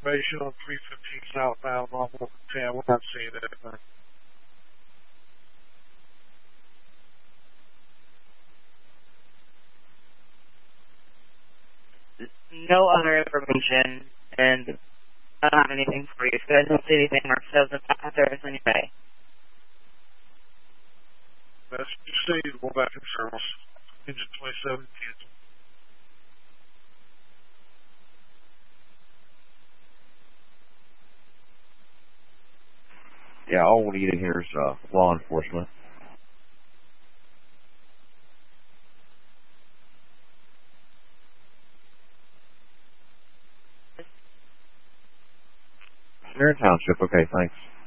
information on 315 southbound on 110. We're not seeing anything. No other information, and I don't have anything for you. So I don't see anything marked as a factor anyway. That's just go back in service. Engine 27 cancel. Yeah, all we need here is law enforcement. Marion Township, okay, thanks.